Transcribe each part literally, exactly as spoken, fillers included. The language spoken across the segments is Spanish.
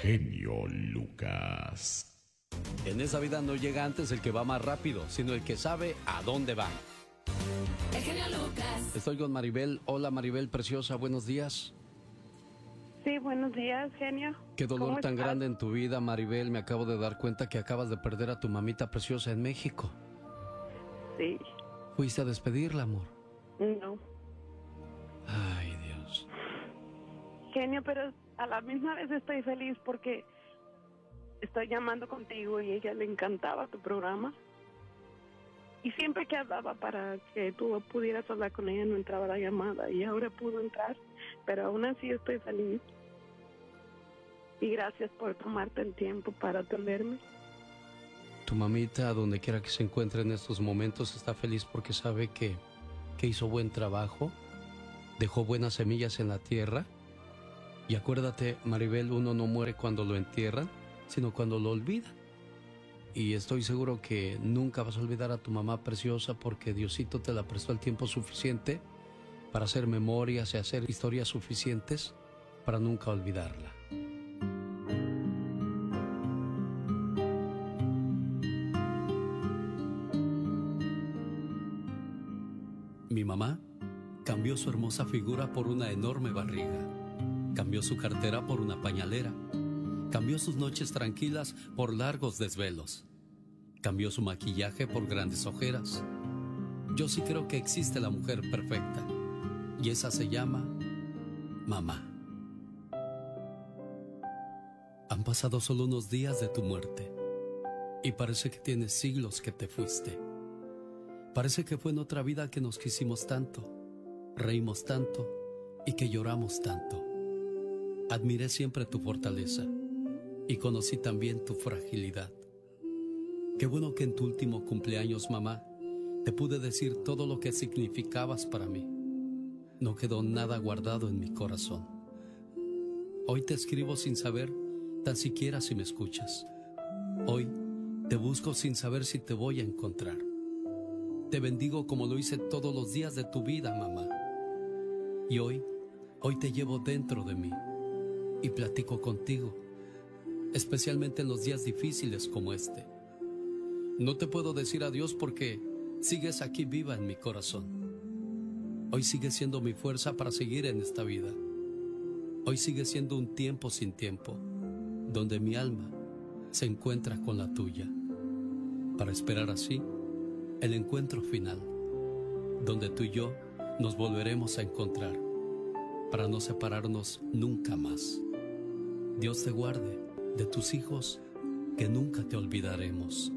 genio Lucas. En esa vida no llega antes el que va más rápido, sino el que sabe a dónde va. El genio Lucas. Estoy con Maribel. Hola Maribel, preciosa, buenos días. Sí, buenos días, genio. Qué dolor tan estás? grande en tu vida, Maribel. Me acabo de dar cuenta que acabas de perder a tu mamita preciosa en México. Sí. ¿Fuiste a despedirla, amor? No. Ay, Dios. Genio, pero a la misma vez estoy feliz porque estoy llamando contigo y a ella le encantaba tu programa. Y siempre que hablaba para que tú pudieras hablar con ella no entraba la llamada y ahora pudo entrar, pero aún así estoy feliz. Y gracias por tomarte el tiempo para atenderme. Tu mamita, donde quiera que se encuentre en estos momentos, está feliz porque sabe que, que hizo buen trabajo, dejó buenas semillas en la tierra. Y acuérdate, Maribel, uno no muere cuando lo entierran, sino cuando lo olvidan. Y estoy seguro que nunca vas a olvidar a tu mamá preciosa porque Diosito te la prestó el tiempo suficiente para hacer memorias y hacer historias suficientes para nunca olvidarla. Mi mamá cambió su hermosa figura por una enorme barriga. Cambió su cartera por una pañalera. Cambió sus noches tranquilas por largos desvelos. Cambió su maquillaje por grandes ojeras. Yo sí creo que existe la mujer perfecta. Y esa se llama mamá. Han pasado solo unos días de tu muerte. Y parece que tienes siglos que te fuiste. Parece que fue en otra vida que nos quisimos tanto, reímos tanto y que lloramos tanto. Admiré siempre tu fortaleza y conocí también tu fragilidad. Qué bueno que en tu último cumpleaños, mamá, te pude decir todo lo que significabas para mí. No quedó nada guardado en mi corazón. Hoy te escribo sin saber tan siquiera si me escuchas. Hoy te busco sin saber si te voy a encontrar. Te bendigo como lo hice todos los días de tu vida, mamá. Y hoy, hoy te llevo dentro de mí y platico contigo, especialmente en los días difíciles como este. No te puedo decir adiós porque sigues aquí viva en mi corazón. Hoy sigues siendo mi fuerza para seguir en esta vida. Hoy sigue siendo un tiempo sin tiempo, donde mi alma se encuentra con la tuya, para esperar así el encuentro final, donde tú y yo nos volveremos a encontrar, para no separarnos nunca más. Dios te guarde de tus hijos, que nunca te olvidaremos.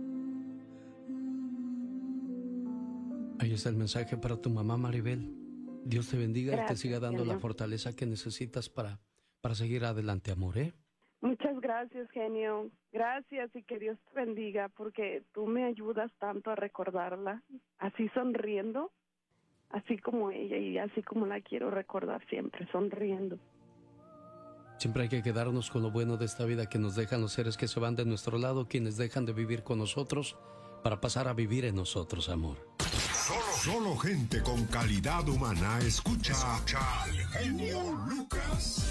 Ahí está el mensaje para tu mamá, Maribel. Dios te bendiga. Gracias, y te siga dando genio. La fortaleza que necesitas para, para seguir adelante, amor, ¿eh? Muchas gracias, genio. Gracias y que Dios te bendiga porque tú me ayudas tanto a recordarla, así sonriendo, así como ella y así como la quiero recordar siempre, sonriendo. Siempre hay que quedarnos con lo bueno de esta vida que nos dejan los seres que se van de nuestro lado, quienes dejan de vivir con nosotros para pasar a vivir en nosotros, amor. Solo, solo gente con calidad humana escucha, escucha al genio Lucas.